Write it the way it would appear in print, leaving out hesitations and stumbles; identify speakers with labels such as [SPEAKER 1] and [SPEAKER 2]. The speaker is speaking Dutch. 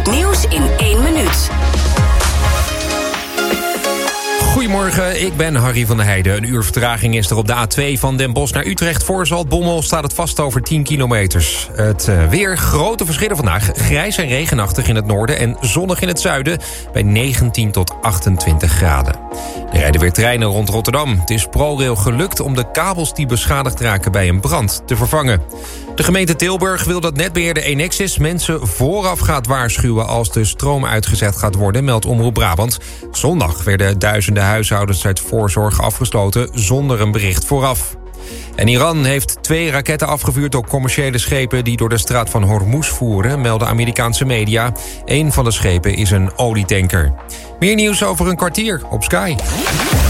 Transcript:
[SPEAKER 1] Het nieuws in 1 minuut.
[SPEAKER 2] Goedemorgen, ik ben Harry van der Heijden. Een uur vertraging is er op de A2 van Den Bosch naar Utrecht. Voor Zaltbommel staat het vast over 10 kilometers. Het weer, grote verschillen vandaag. Grijs en regenachtig in het noorden en zonnig in het zuiden bij 19 tot 28 graden. Er rijden weer treinen rond Rotterdam. Het is ProRail gelukt om de kabels die beschadigd raken bij een brand te vervangen. De gemeente Tilburg wil dat netbeheerder Enexis mensen vooraf gaat waarschuwen als de stroom uitgezet gaat worden, meldt Omroep Brabant. Zondag werden duizenden huishoudens uit voorzorg afgesloten zonder een bericht vooraf. En Iran heeft 2 raketten afgevuurd op commerciële schepen die door de straat van Hormuz voeren, melden Amerikaanse media. Een van de schepen is een olietanker. Meer nieuws over een kwartier op Sky.